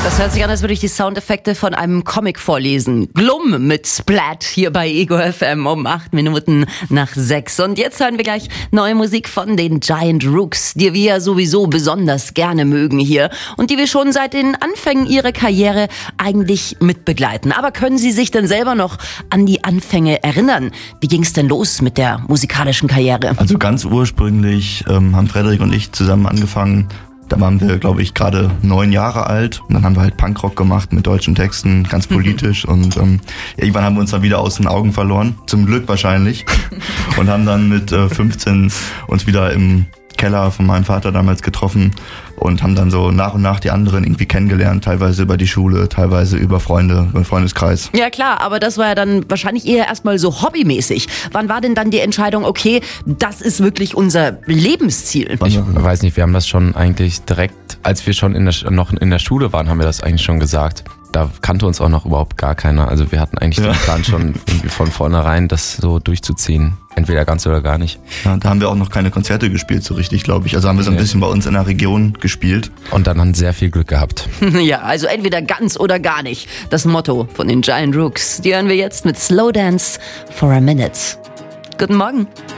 Das hört sich an, als würde ich die Soundeffekte von einem Comic vorlesen. Glum mit Splat hier bei Ego FM um 8 Minuten nach 6. Und jetzt hören wir gleich neue Musik von den Giant Rooks, die wir ja sowieso besonders gerne mögen hier und die wir schon seit den Anfängen ihrer Karriere eigentlich mitbegleiten. Aber können Sie sich denn selber noch an die Anfänge erinnern? Wie ging es denn los mit der musikalischen Karriere? Also ganz ursprünglich haben Frederik und ich zusammen angefangen. Da waren wir, glaube ich, gerade 9 Jahre alt und dann haben wir halt Punkrock gemacht mit deutschen Texten, ganz politisch und irgendwann haben wir uns dann wieder aus den Augen verloren, zum Glück wahrscheinlich, und haben dann mit 15 uns wieder im Keller von meinem Vater damals getroffen und haben dann so nach und nach die anderen irgendwie kennengelernt, teilweise über die Schule, teilweise über Freunde, über den Freundeskreis. Ja klar, aber das war ja dann wahrscheinlich eher erstmal so hobbymäßig. Wann war denn dann die Entscheidung, okay, das ist wirklich unser Lebensziel? Ich weiß nicht, wir haben das schon eigentlich direkt, als wir schon noch in der Schule waren, haben wir das eigentlich schon gesagt. Da kannte uns auch noch überhaupt gar keiner. Also wir hatten eigentlich den Plan schon irgendwie von vornherein, das so durchzuziehen. Entweder ganz oder gar nicht. Ja, da haben wir auch noch keine Konzerte gespielt, so richtig, glaube ich. Also haben wir so ein bisschen bei uns in der Region gespielt. Und dann haben sehr viel Glück gehabt. Ja, also entweder ganz oder gar nicht. Das Motto von den Giant Rooks. Die hören wir jetzt mit Slow Dance for a Minute. Guten Morgen.